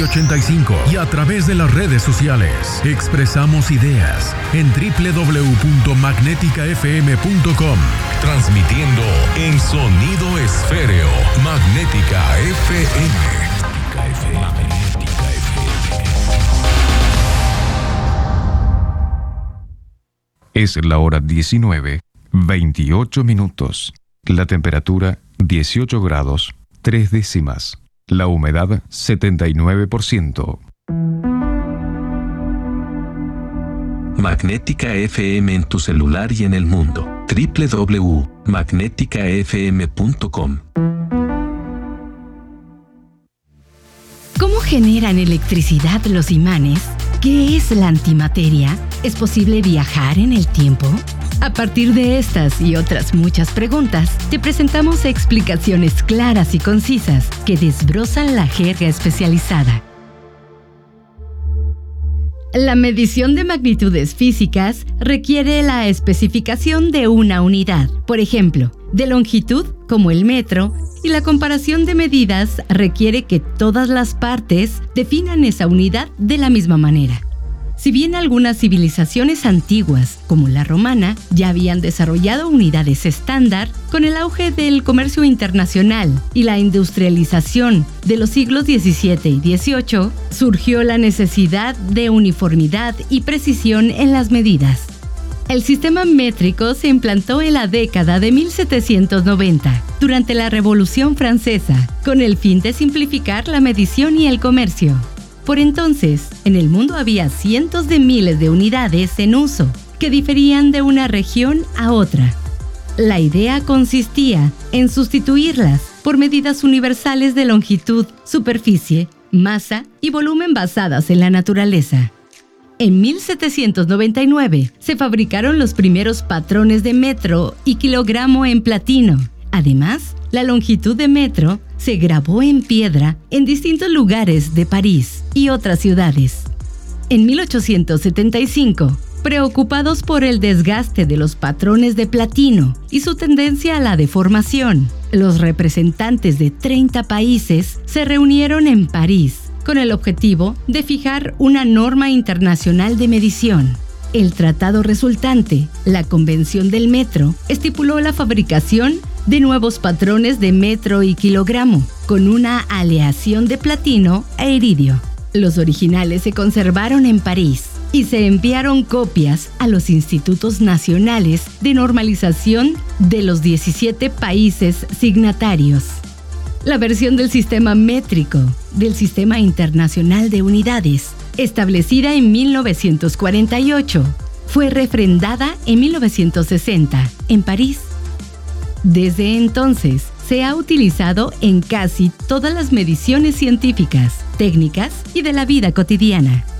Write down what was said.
985 y a través de las redes sociales. Expresamos ideas en www.magneticafm.com. Transmitiendo en sonido esféreo. Magnética FM. Es la hora 19:28. La temperatura 18 grados 3 décimas. La humedad 79%. Magnética FM en tu celular y en el mundo. www.magneticafm.com. ¿Cómo generan electricidad los imanes? ¿Qué es la antimateria? ¿Es posible viajar en el tiempo? A partir de estas y otras muchas preguntas, te presentamos explicaciones claras y concisas que desbrozan la jerga especializada. La medición de magnitudes físicas requiere la especificación de una unidad, por ejemplo, de longitud, como el metro, y la comparación de medidas requiere que todas las partes definan esa unidad de la misma manera. Si bien algunas civilizaciones antiguas, como la romana, ya habían desarrollado unidades estándar, con el auge del comercio internacional y la industrialización de los siglos XVII y XVIII, surgió la necesidad de uniformidad y precisión en las medidas. El sistema métrico se implantó en la década de 1790, durante la Revolución Francesa, con el fin de simplificar la medición y el comercio. Por entonces, en el mundo había cientos de miles de unidades en uso, que diferían de una región a otra. La idea consistía en sustituirlas por medidas universales de longitud, superficie, masa y volumen basadas en la naturaleza. En 1799 se fabricaron los primeros patrones de metro y kilogramo en platino. Además, la longitud de metro se grabó en piedra en distintos lugares de París y otras ciudades. En 1875, preocupados por el desgaste de los patrones de platino y su tendencia a la deformación, los representantes de 30 países se reunieron en París con el objetivo de fijar una norma internacional de medición. El tratado resultante, la Convención del Metro, estipuló la fabricación de nuevos patrones de metro y kilogramo, con una aleación de platino e iridio. Los originales se conservaron en París y se enviaron copias a los institutos nacionales de normalización de los 17 países signatarios. La versión del sistema métrico del Sistema Internacional de Unidades, establecida en 1948, fue refrendada en 1960 en París. Desde entonces, se ha utilizado en casi todas las mediciones científicas, técnicas y de la vida cotidiana.